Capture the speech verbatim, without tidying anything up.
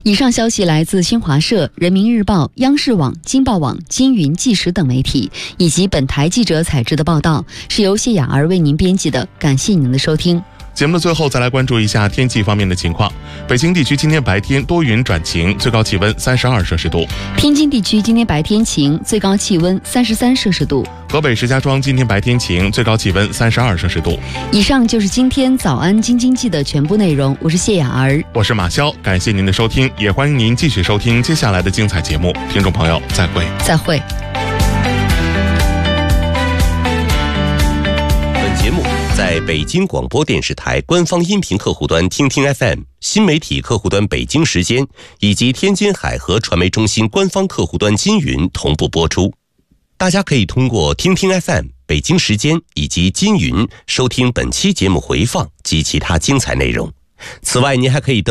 以上消息来自新华社、人民日报、央视网、京报网、金云纪实等媒体，以及本台记者采制的报道，是由谢雅儿为您编辑的。感谢您的收听。 节目的最后再来关注一下天气方面的情况。北京地区今天白天多云转晴，最高气温三十二摄氏度。 天津地区今天白天晴，最高气温三十三摄氏度。 河北石家庄今天白天晴，最高气温三十二摄氏度。 以上就是今天早安京津冀的全部内容，我是谢雅儿， 我是马潇，感谢您的收听，也欢迎您继续收听接下来的精彩节目。听众朋友，再会。 再会。 本节目在北京广播电视台官方音频客户端听听 F M、 新媒体客户端北京时间以及天津海河传媒中心官方客户端金云同步播出。大家可以通过听听 F M、 北京时间以及金云收听本期节目回放及其他精彩内容。此外，您还可以登